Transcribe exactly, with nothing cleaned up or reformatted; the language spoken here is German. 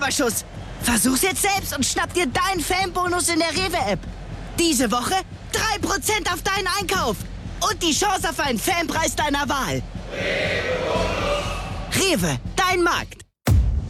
Schnellüberschuss. Versuch's jetzt selbst und schnapp dir deinen Fanbonus in der Rewe-App. Diese Woche drei Prozent auf deinen Einkauf. Und die Chance auf einen Fanpreis deiner Wahl. Rewe, dein Markt.